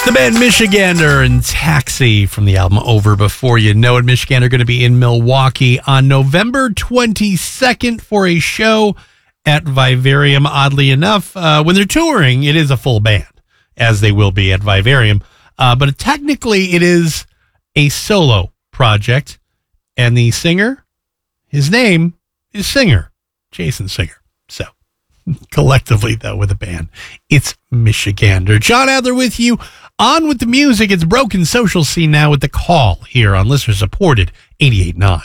The band Michigander and Taxi from the album Over Before You Know It. Michigander are going to be in Milwaukee on November 22nd for a show at Vivarium. Oddly enough, when they're touring, it is a full band, as they will be at Vivarium. But technically, it is a solo project. And the singer, his name is Singer, Jason Singer. So, collectively, though, with a band, it's Michigander. John Adler with you. On with the music. It's Broken Social Scene now with The Call here on listener-supported 88.9.